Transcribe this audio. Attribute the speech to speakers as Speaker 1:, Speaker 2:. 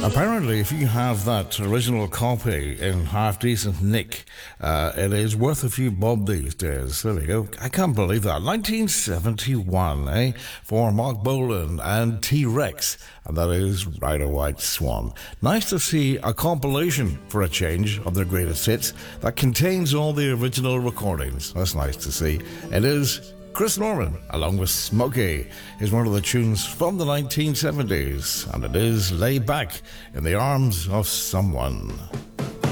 Speaker 1: Apparently, if you have that original copy in half-decent nick, it is worth a few bob these days. There we go. I can't believe that. 1971, eh? For Mark Bolan and T-Rex. And that is Ride a White Swan. Nice to see a compilation, for a change, of their greatest hits that contains all the original recordings. That's nice to see. It is Chris Norman, along with Smokey, is one of the tunes from the 1970s, and it is Lay Back in the Arms of Someone.